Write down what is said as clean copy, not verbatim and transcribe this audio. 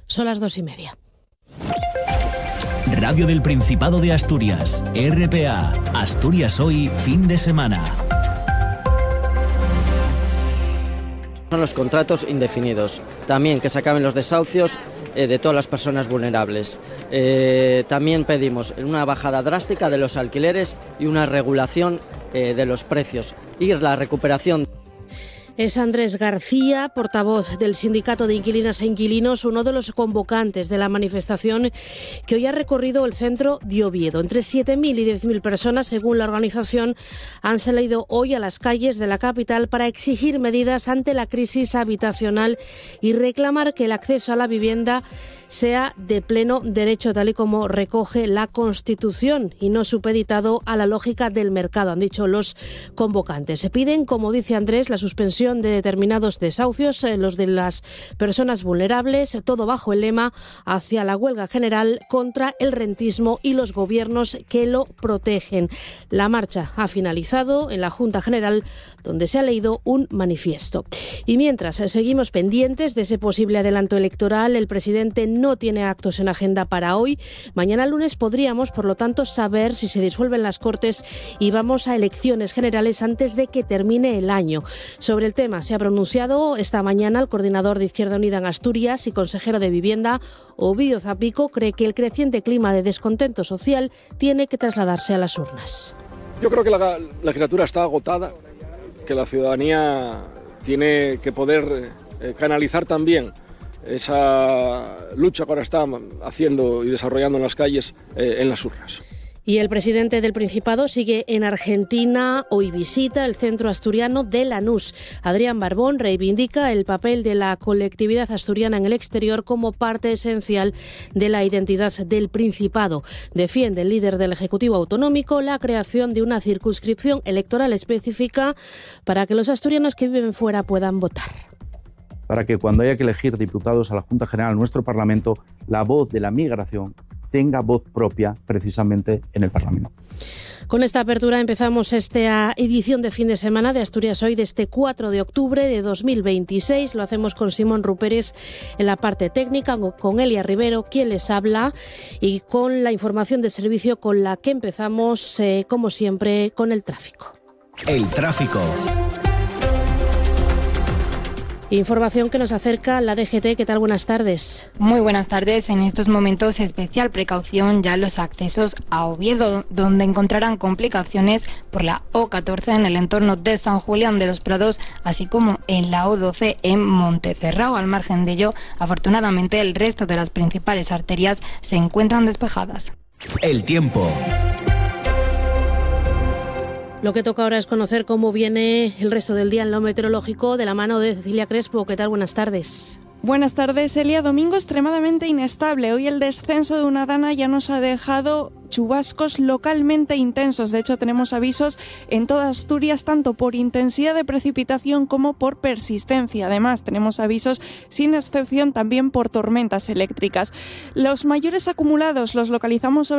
Son las 2:30. Radio del Principado de Asturias, RPA, Asturias Hoy, fin de semana. Son los contratos indefinidos. También que se acaben los desahucios de todas las personas vulnerables. También pedimos una bajada drástica de los alquileres y una regulación de los precios y la recuperación. Es Andrés García, portavoz del Sindicato de Inquilinas e Inquilinos, uno de los convocantes de la manifestación que hoy ha recorrido el centro de Oviedo. Entre 7.000 y 10.000 personas, según la organización, han salido hoy a las calles de la capital para exigir medidas ante la crisis habitacional y reclamar que el acceso a la vivienda sea de pleno derecho, tal y como recoge la Constitución, y no supeditado a la lógica del mercado, han dicho los convocantes. Se piden, como dice Andrés, la suspensión de determinados desahucios, los de las personas vulnerables, todo bajo el lema hacia la huelga general contra el rentismo y los gobiernos que lo protegen. La marcha ha finalizado en la Junta General, donde se ha leído un manifiesto. Y mientras seguimos pendientes de ese posible adelanto electoral, el presidente no tiene actos en agenda para hoy. Mañana lunes podríamos, por lo tanto, saber si se disuelven las Cortes y vamos a elecciones generales antes de que termine el año. Sobre el tema se ha pronunciado esta mañana el coordinador de Izquierda Unida en Asturias y consejero de Vivienda, Ovidio Zapico. Cree que el creciente clima de descontento social tiene que trasladarse a las urnas. Yo creo que la legislatura está agotada, que la ciudadanía tiene que poder canalizar también esa lucha que ahora está haciendo y desarrollando en las calles, en las urnas. Y el presidente del Principado sigue en Argentina. Hoy visita el centro asturiano de Lanús. Adrián Barbón reivindica el papel de la colectividad asturiana en el exterior como parte esencial de la identidad del Principado. Defiende el líder del Ejecutivo Autonómico la creación de una circunscripción electoral específica para que los asturianos que viven fuera puedan votar. Para que cuando haya que elegir diputados a la Junta General, nuestro Parlamento, la voz de la migración tenga voz propia precisamente en el Parlamento. Con esta apertura empezamos esta edición de fin de semana de Asturias Hoy de este 4 de octubre de 2026. Lo hacemos con Simón Ruperes en la parte técnica, con Elia Rivero, quien les habla, y con la información de servicio con la que empezamos, como siempre, con el tráfico. El tráfico. Información que nos acerca la DGT. ¿Qué tal? Buenas tardes. Muy buenas tardes. En estos momentos, especial precaución ya en los accesos a Oviedo, donde encontrarán complicaciones por la O14 en el entorno de San Julián de los Prados, así como en la O12 en Montecerrao. Al margen de ello, afortunadamente, el resto de las principales arterias se encuentran despejadas. El tiempo. Lo que toca ahora es conocer cómo viene el resto del día en lo meteorológico de la mano de Cecilia Crespo. ¿Qué tal? Buenas tardes. Buenas tardes, Elia. Domingo extremadamente inestable. Hoy el descenso de una dana ya nos ha dejado chubascos localmente intensos. De hecho, tenemos avisos en toda Asturias, tanto por intensidad de precipitación como por persistencia. Además, tenemos avisos, sin excepción, también por tormentas eléctricas. Los mayores acumulados los localizamos sobre